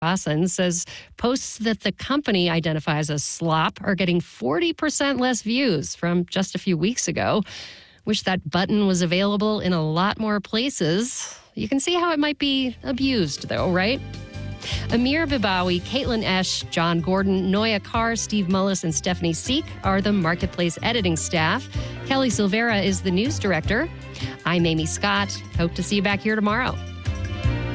Bosson says posts that the company identifies as slop are getting 40% less views from just a few weeks ago. Wish that button was available in a lot more places. You can see how it might be abused, though, right? Amir Bibawi, Caitlin Esch, John Gordon, Noya Carr, Steve Mullis, and Stephanie Seek are the Marketplace editing staff. Kelly Silvera is the news director. I'm Amy Scott. Hope to see you back here tomorrow.